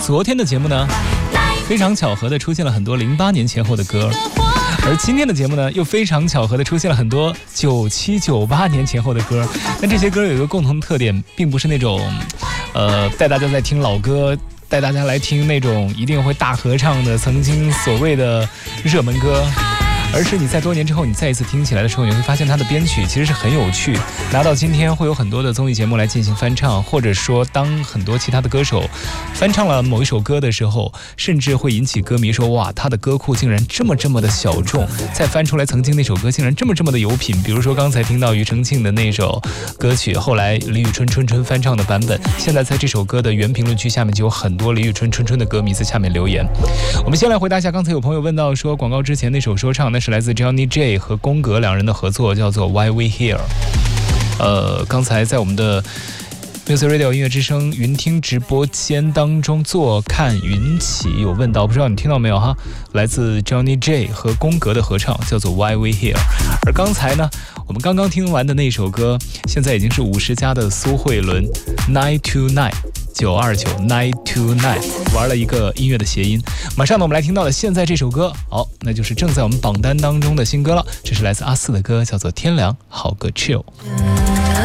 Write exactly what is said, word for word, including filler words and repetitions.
昨天的节目呢，非常巧合的出现了很多零八年前后的歌，而今天的节目呢，又非常巧合的出现了很多九七九八年前后的歌。但这些歌有一个共同的特点，并不是那种呃带大家在听老歌，带大家来听那种一定会大合唱的曾经所谓的热门歌，而是你在多年之后你再一次听起来的时候，你会发现它的编曲其实是很有趣。拿到今天会有很多的综艺节目来进行翻唱，或者说当很多其他的歌手翻唱了某一首歌的时候，甚至会引起歌迷说，哇，他的歌库竟然这么这么的小众，再翻出来曾经那首歌竟然这么这么的有品。比如说刚才听到庾澄庆的那首歌曲，后来李宇春春春翻唱的版本，现在在这首歌的原评论区下面就有很多李宇春春春的歌迷在下面留言。我们先来回答一下，刚才有朋友问到说，广告之前那首说唱，那是来自 Johnny J 和宫格两人的合作，叫做 Why We Here。 呃，刚才在我们的 Music Radio 音乐之声云听直播间当中坐看云起有问到，不知道你听到没有哈？来自 Johnny J 和宫格的合唱，叫做 Why We Here。 而刚才呢，我们刚刚听完的那首歌，现在已经是五十加的苏慧伦 Nine to Nine九二九 Nine to Nine 玩了一个音乐的谐音。马上呢，我们来听到的现在这首歌，好，那就是正在我们榜单当中的新歌了。这是来自阿四的歌，叫做《天凉好个 chill》。